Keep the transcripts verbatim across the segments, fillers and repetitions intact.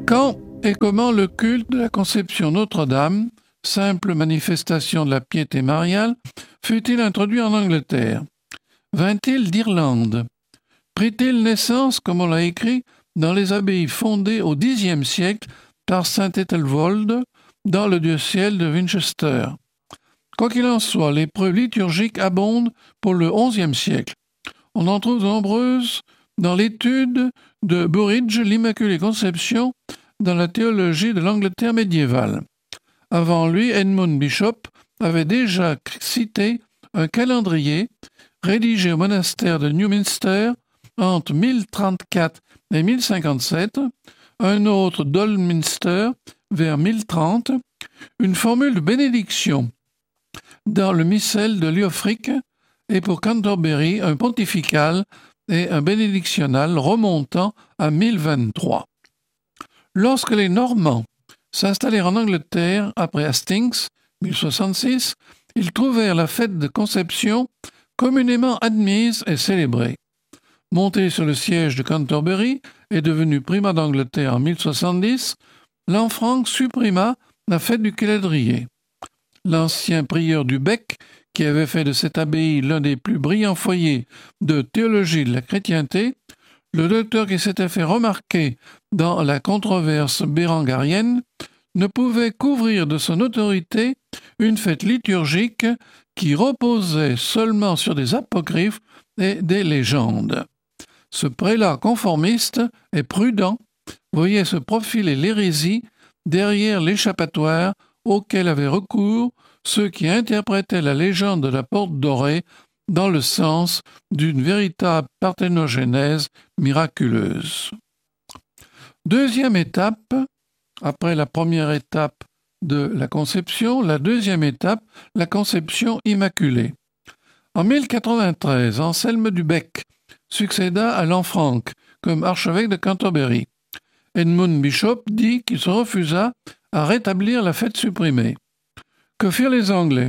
Quand et comment le culte de la Conception Notre-Dame, simple manifestation de la piété mariale, fut-il introduit en Angleterre? Vint-il d'Irlande? Prit-il naissance, comme on l'a écrit, dans les abbayes fondées au dixième siècle par saint Æthelwold dans le diocèse de Winchester? Quoi qu'il en soit, les preuves liturgiques abondent pour le onzième siècle. On en trouve nombreuses dans l'étude de Burridge, l'Immaculée Conception, dans la théologie de l'Angleterre médiévale. Avant lui, Edmund Bishop avait déjà cité un calendrier rédigé au monastère de Newminster entre mille trente-quatre et mille cinquante-sept, un autre d'Oldminster vers mille trente, une formule de bénédiction dans le missel de Leofric et pour Canterbury un pontifical et un bénédictional remontant à mille vingt-trois. Lorsque les Normands s'installèrent en Angleterre après Hastings, mille soixante-six, ils trouvèrent la fête de Conception communément admise et célébrée. Monté sur le siège de Canterbury et devenu primat d'Angleterre en mille soixante-dix, Lanfranc supprima la fête du calendrier. L'ancien prieur du Bec, qui avait fait de cette abbaye l'un des plus brillants foyers de théologie de la chrétienté, le docteur qui s'était fait remarquer dans la controverse bérengarienne, ne pouvait couvrir de son autorité une fête liturgique qui reposait seulement sur des apocryphes et des légendes. Ce prélat conformiste et prudent voyait se profiler l'hérésie derrière l'échappatoire auquel avaient recours ceux qui interprétaient la légende de la porte dorée dans le sens d'une véritable parthénogenèse miraculeuse. Deuxième étape, après la première étape de la conception, la deuxième étape, la conception immaculée. En mille quatre-vingt-treize, Anselme du Bec succéda à Lanfranc comme archevêque de Canterbury. Edmund Bishop dit qu'il se refusa à rétablir la fête supprimée. Que firent les Anglais?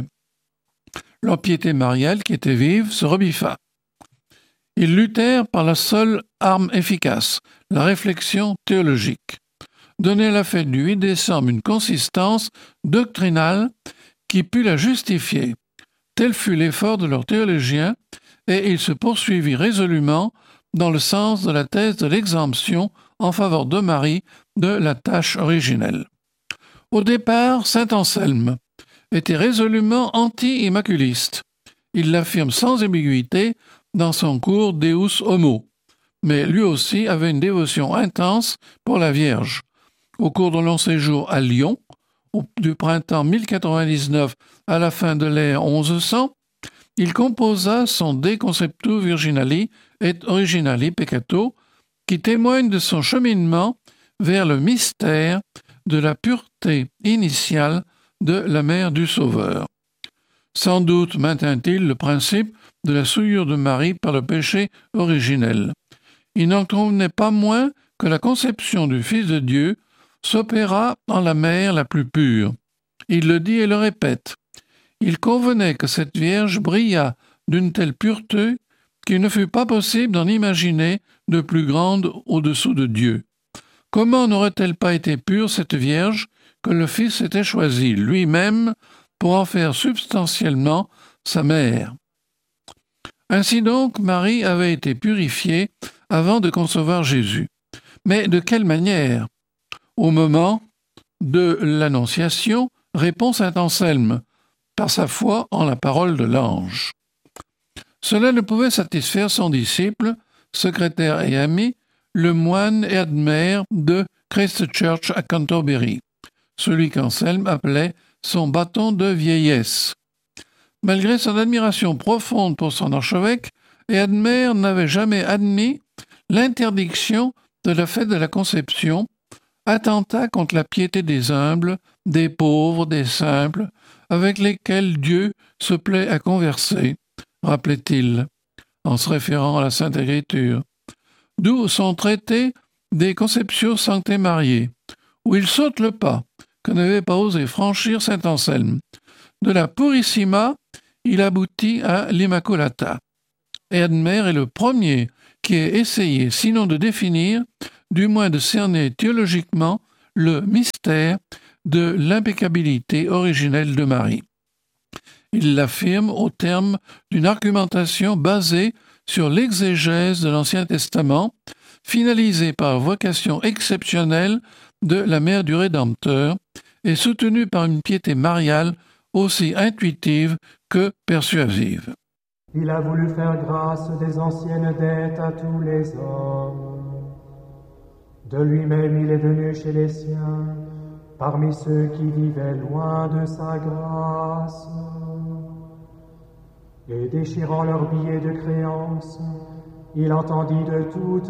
Leur piété mariale, qui était vive, se rebiffa. Ils luttèrent par la seule arme efficace, la réflexion théologique. Donner à la fête du huit décembre une consistance doctrinale qui put la justifier. Tel fut l'effort de leurs théologiens, et ils se poursuivirent résolument dans le sens de la thèse de l'exemption en faveur de Marie de la tâche originelle. Au départ, saint Anselme était résolument anti-immaculiste. Il l'affirme sans ambiguïté dans son cours Deus Homo, mais lui aussi avait une dévotion intense pour la Vierge. Au cours de long séjour à Lyon, du printemps mille quatre-vingt-dix-neuf à la fin de l'ère onze cents, il composa son De Conceptu Virginali et Originali Peccato, qui témoigne de son cheminement vers le mystère de la pureté initiale de la mère du Sauveur. Sans doute maintint-il le principe de la souillure de Marie par le péché originel. Il n'en convenait pas moins que la conception du Fils de Dieu s'opéra en la mère la plus pure. Il le dit et le répète. Il convenait que cette Vierge brillât d'une telle pureté qu'il ne fut pas possible d'en imaginer de plus grande au-dessous de Dieu. Comment n'aurait-elle pas été pure, cette Vierge, que le Fils était choisi lui-même pour en faire substantiellement sa mère? Ainsi donc, Marie avait été purifiée avant de concevoir Jésus. Mais de quelle manière? Au moment de l'Annonciation, répond saint Anselme, par sa foi en la parole de l'ange. Cela ne pouvait satisfaire son disciple, secrétaire et ami, le moine Eadmer de Christ Church à Canterbury, celui qu'Anselme appelait son bâton de vieillesse. Malgré son admiration profonde pour son archevêque, Eadmer n'avait jamais admis l'interdiction de la fête de la Conception, attentat contre la piété des humbles, des pauvres, des simples, avec lesquels Dieu se plaît à converser, rappelait-il, en se référant à la Sainte Écriture. D'où son traité des Conceptio Sanctae Mariae, où il saute le pas que n'avait pas osé franchir saint Anselme. De la Purissima, il aboutit à l'Immaculata. Eadmer est le premier qui ait essayé, sinon de définir, du moins de cerner théologiquement le mystère de l'impeccabilité originelle de Marie. Il l'affirme au terme d'une argumentation basée sur l'exégèse de l'Ancien Testament, finalisée par vocation exceptionnelle de la Mère du Rédempteur et soutenue par une piété mariale aussi intuitive que persuasive. Il a voulu faire grâce des anciennes dettes à tous les hommes. De lui-même il est venu chez les siens, parmi ceux qui vivaient loin de sa grâce. Et déchirant leurs billets de créance, il entendit de toutes